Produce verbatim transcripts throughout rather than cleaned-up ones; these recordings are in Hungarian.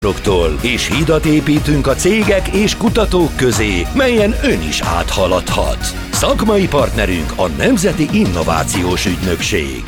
és hidat építünk a cégek és kutatók közé, melyen ön is áthaladhat. Szakmai partnerünk a Nemzeti Innovációs Ügynökség.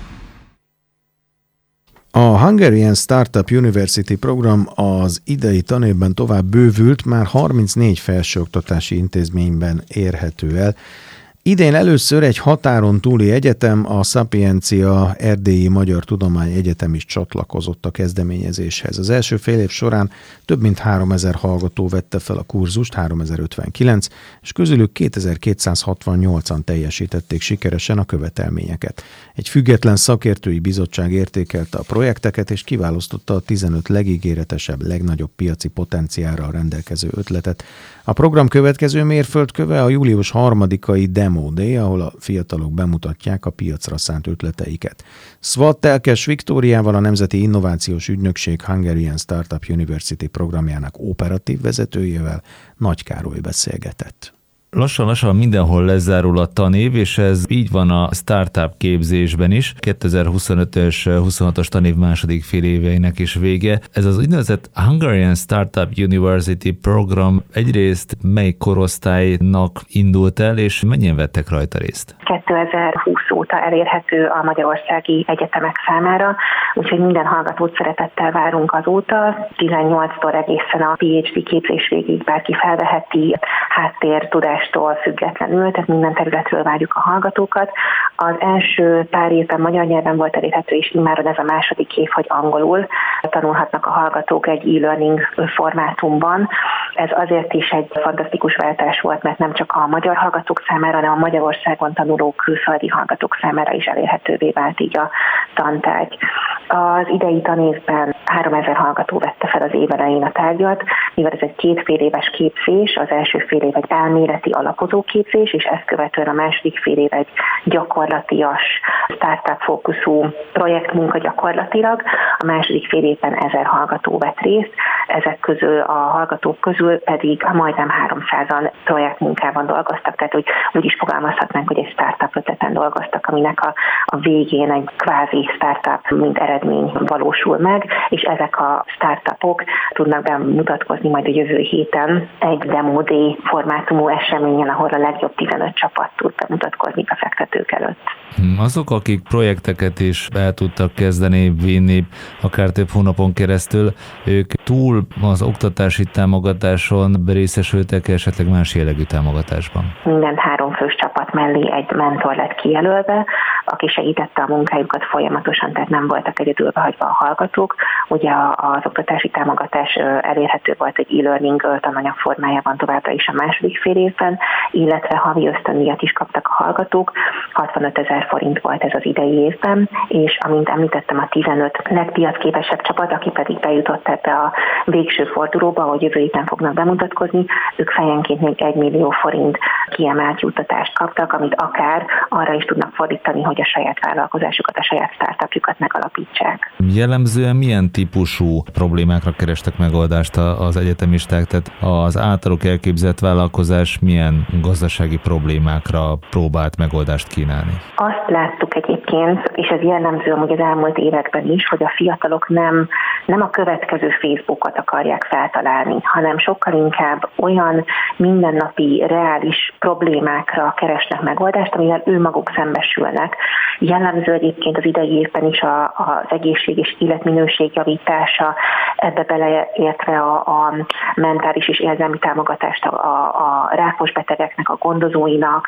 A Hungarian Startup University program az idei tanévben tovább bővült, már harmincnégy felsőoktatási intézményben érhető el. Idén először egy határon túli egyetem, a Szapiencia Erdélyi Magyar Tudományegyetem is csatlakozott a kezdeményezéshez. Az első fél év során több mint háromezer hallgató vette fel a kurzust, háromezer-ötvenkilenc, és közülük kétezer-kétszázhatvannyolcan teljesítették sikeresen a követelményeket. Egy független szakértői bizottság értékelte a projekteket, és kiválasztotta a tizenöt legígéretesebb, legnagyobb piaci potenciálral rendelkező ötletet. A program következő mérföldköve a július harmadikai Demo Day, ahol a fiatalok bemutatják a piacra szánt ötleteiket. Szvat Telkes Viktóriával, a Nemzeti Innovációs Ügynökség Hungarian Startup University programjának operatív vezetőjével Nagy Károly beszélgetett. Lassan-lassan mindenhol lezárul a tanév, és ez így van a startup képzésben is. kétezer-huszonötös huszonhatos tanév második fél éveinek is vége. Ez az úgynevezett Hungarian Startup University program egyrészt mely korosztálynak indult el, és mennyien vettek rajta részt? kétezer-húsz óta elérhető a magyarországi egyetemek számára, úgyhogy minden hallgatót szeretettel várunk azóta. tizennyolctól egészen a pé há dé képzés végig bárki felveheti, háttér, tudástól függetlenül, tehát minden területről várjuk a hallgatókat. Az első pár évben magyar nyelven volt elérhető, és immáron ez a második év, hogy angolul tanulhatnak a hallgatók egy e-learning formátumban. Ez azért is egy fantasztikus váltás volt, mert nem csak a magyar hallgatók számára, hanem a Magyarországon tanuló külföldi hallgatók számára is elérhetővé vált így a tantárgy. Az idei tanévben háromezer hallgató vette fel az év elején a tárgyat, mivel ez egy két fél éves képzés, az első fél év egy elméleti alapozó képzés, és ezt követően a második fél év egy gyakorlatias, startup fókuszú projektmunka gyakorlatilag. A második fél évben ezer hallgató vett részt, ezek közül a hallgatók közül pedig majdnem háromszázan projektmunkában dolgoztak, tehát úgy, úgy is fogalmazhatnánk, hogy egy startup ötleten dolgoztak, aminek a, a végén egy kvázi startup mint eredmény valósul meg, és ezek a startupok tudnak bemutatkozni majd a jövő héten egy Demo Day formátumú eseményen, ahol a legjobb tizenöt csapat tud bemutatkozni a fektetők előtt. Azok, akik projekteket is el tudtak kezdeni, vinni, akár több hónapon keresztül, ők túl az oktatási támogatáson részesültek esetleg más jellegű támogatásban? Minden három fős csapat mellé egy mentor lett kijelölve, aki segítette a munkájukat folyamatosan, tehát nem voltak egyedül behagyva a hallgatók. Ugye az oktatási támogatás elérhető volt egy e-learning tananyag formájában továbbra is a második fél évben, illetve havi ösztöndíjat is kaptak a hallgatók. hatvanötezer forint volt ez az idei évben, és amint említettem, a tizenöt legpiacképesebb csapat, aki pedig bejutott ebbe a végső fordulóba, hogy jövő héten fognak bemutatkozni, ők fejenként még egy millió forint kiemelt juttatást kaptak, amit akár arra is tudnak fordítani, hogy a saját vállalkozásukat, a saját startupjukat megalapítsák. Jellemzően milyen típusú problémákra kerestek megoldást az egyetemisták, tehát az általuk elképzelt vállalkozás milyen gazdasági problémákra próbált megoldást kínálni? Azt láttuk egyébként, és ez jellemző amúgy az elmúlt években is, hogy a fiatalok nem, nem a következő Facebookot akarják feltalálni, hanem sokkal inkább olyan mindennapi, reális problémákra keresnek megoldást, amivel ő maguk szembesülnek. Jellemző egyébként az idei évben is a, az egészség és életminőség javítása, ebbe beleértve a, a mentális és érzelmi támogatást a, a, a rákos betegeknek, a gondozóinak,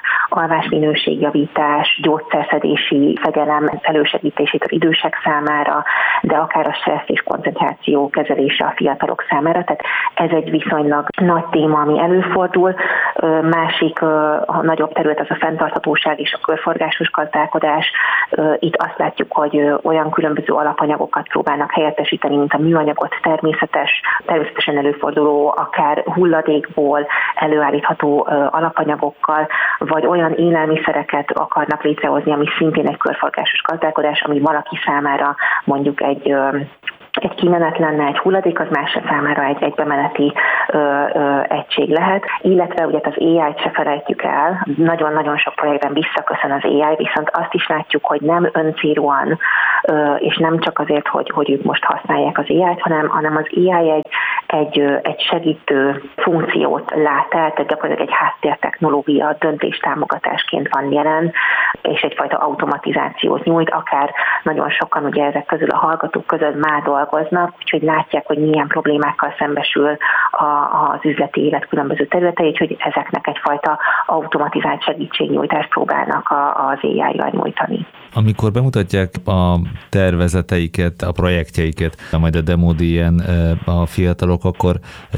alvásminőségjavítás, gyógyszerszedési fegyelem elősegítését az idősek számára, de akár a stressz és koncentráció kezelése a fiatalok számára. Tehát ez egy viszonylag nagy téma, ami előfordul. Másik a nagyobb terület az a fenntarthatóság és a körforgásos gazdálkodás. Itt azt látjuk, hogy olyan különböző alapanyagokat próbálnak helyettesíteni, mint a műanyagot, természetes, természetesen előforduló, akár hulladékból előállítható alapanyagokkal, vagy olyan élelmiszereket akarnak létrehozni, ami szintén egy körforgásos gazdálkodás, ami valaki számára mondjuk egy egy kimenet lenne, egy hulladék, az más számára egy egybemeneti ö, ö, egység lehet, illetve ugye az á í-t se felejtjük el, nagyon-nagyon sok projektben visszaköszön az á í, viszont azt is látjuk, hogy nem öncélúan és nem csak azért, hogy, hogy ők most használják az á í-t, hanem, hanem az á í egy, egy, egy segítő funkciót lát el, tehát gyakorlatilag egy háttértechnológia döntéstámogatásként van jelen, és egyfajta automatizációt nyújt, akár nagyon sokan ugye ezek közül a hallgatók között már dolgoznak, úgyhogy látják, hogy milyen problémákkal szembesül a, az üzleti élet különböző területei, úgyhogy ezeknek egyfajta automatizált segítségnyújtást próbálnak a, az á í-jal nyújtani. Amikor bemutatják a tervezeteiket, a projektjeiket, majd a demód ilyen a fiatalok, akkor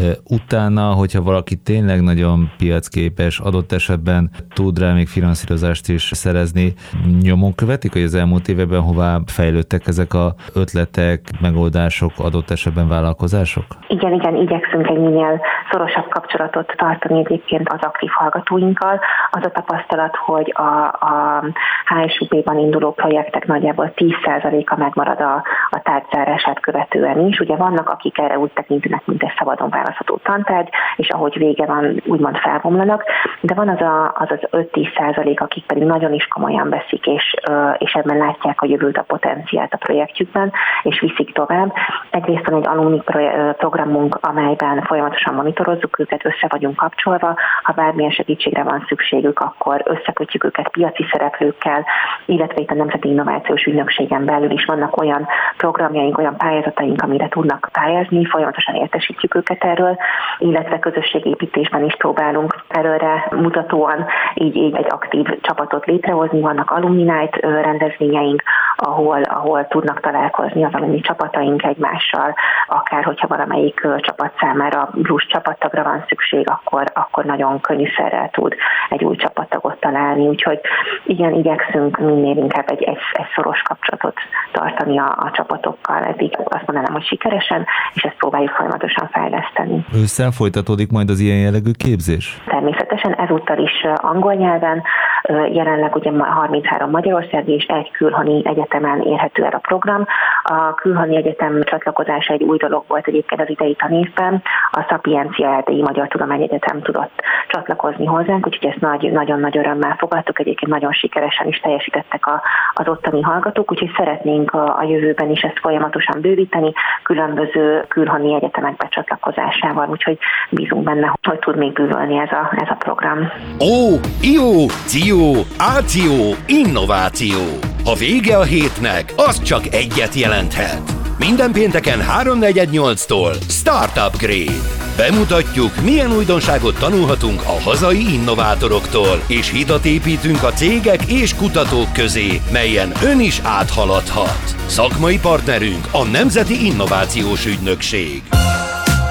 utána, hogyha valaki tényleg nagyon piacképes, adott esetben tud rá még finanszírozást is szerezni, nyomon követik, hogy az elmúlt években hová fejlődtek ezek a ötletek, megoldások, adott esetben vállalkozások? Igen, igen, igyekszünk egy minél szorosabb kapcsolatot tartani egyébként az aktív hallgatóinkkal. Az a tapasztalat, hogy a, a há es u pé-ban induló projektek nagyjából tíz százaléka megmarad a, a tárgyzárását követően is. Ugye vannak, akik erre úgy tekintenek, mint egy szabadon választható tantárgy, és ahogy vége van, úgymond felbomlanak, de van az a, az, az öt-tíz százalék, akik pedig nagyon is komolyan veszik, és, és ebben látják a jövőt, a potenciált a projektjükben, és viszik tovább. Egyrészt van egy alumni programunk, amelyben folyamatosan monitorozzuk őket, össze vagyunk kapcsolva, ha bármilyen segítségre van szükségük, akkor összekötjük őket piaci szereplőkkel, illetve itt a Nemzeti Innovációs Ügynökségen belül is vannak olyan programjaink, olyan pályázataink, amire tudnak pályázni, folyamatosan értesítjük őket erről, illetve közösségépítésben is próbálunk előre mutatóan így, így egy aktív csapatot létrehozni. Vannak Alumni Night rendezvényeink, ahol, ahol tudnak találkozni az alumni csapataink egymással, akár hogyha valamelyik csapat számára plusz csapattagra van szükség, akkor, akkor nagyon könnyűszerrel tud egy új csapattagot találni. Úgyhogy igen, igyekszünk minél inkább egy, egy, egy szoros kapcsolatot tartani a, a csapatokkal. Eddig azt mondanám, hogy sikeresen, és ezt próbáljuk folyamatosan fejleszteni. Ősszel folytatódik majd az ilyen jellegű képzés? Természetesen ezúttal is angol nyelven, jelenleg ugye harminchárom magyarországi és egy külhoni egyetemen érhető el a program. A külhoni egyetem csatlakozása egy új dolog volt egyébként az idei tanévben. A Szapiencia Erdélyi Magyar Tudományegyetem tudott csatlakozni hozzánk, úgyhogy ezt nagy, nagyon nagy örömmel fogadtuk. Egyébként nagyon sikeresen is teljesítettek a, az ottani hallgatók, úgyhogy szeretnénk a, a jövőben is ezt folyamatosan bővíteni, különböző külhoni egyetemek becsatlakozásával, úgyhogy bízunk benne, hogy tud még bővülni ez a, ez a program. Ó, ió, ció, áció, innováció. Ha vége a hétnek, az csak egyet jelenthet. Minden pénteken három negyvennyolctól Startup Grade. Bemutatjuk, milyen újdonságot tanulhatunk a hazai innovátoroktól, és hidat építünk a cégek és kutatók közé, melyen ön is áthaladhat. Szakmai partnerünk a Nemzeti Innovációs Ügynökség.